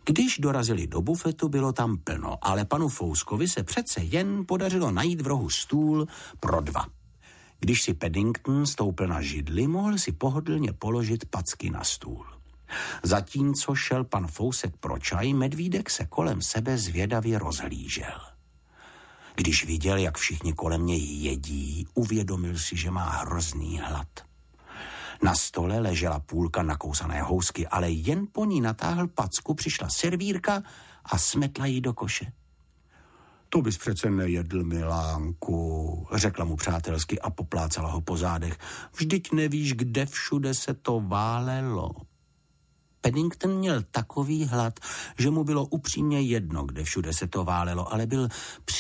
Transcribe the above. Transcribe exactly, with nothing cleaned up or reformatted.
Když dorazili do bufetu, bylo tam plno, ale panu Fouskovi se přece jen podařilo najít v rohu stůl pro dva. Když si Paddington stoupil na židli, mohl si pohodlně položit packy na stůl. Zatímco šel pan Fousek pro čaj, medvídek se kolem sebe zvědavě rozhlížel. Když viděl, jak všichni kolem něj jedí, uvědomil si, že má hrozný hlad. Na stole ležela půlka nakousané housky, ale jen po ní natáhl packu, přišla servírka a smetla ji do koše. To bys přece nejedl, milánku, řekla mu přátelsky a poplácala ho po zádech. Vždyť nevíš, kde všude se to válelo. Paddington měl takový hlad, že mu bylo upřímně jedno, kde všude se to válelo, ale byl při